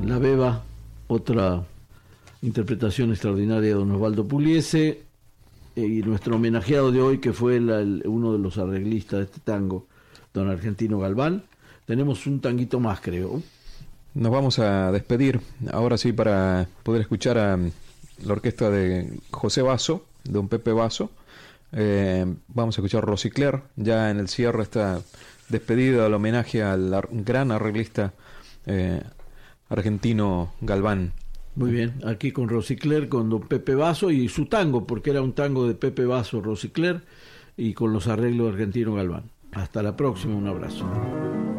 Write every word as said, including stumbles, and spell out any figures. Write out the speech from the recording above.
La Beba, otra interpretación extraordinaria de don Osvaldo Pugliese, y nuestro homenajeado de hoy, que fue la, el, uno de los arreglistas de este tango, don Argentino Galván. Tenemos un tanguito más, creo. Nos vamos a despedir, ahora sí, para poder escuchar a la orquesta de José Basso, don Pepe Basso. Eh, vamos a escuchar Rosicler, ya en el cierre está despedida el homenaje al ar- gran arreglista eh, argentino Galván. Muy bien, aquí con Rosicler, con don Pepe Basso y su tango, porque era un tango de Pepe Basso, Rosicler, y con los arreglos de Argentino Galván. Hasta la próxima, un abrazo.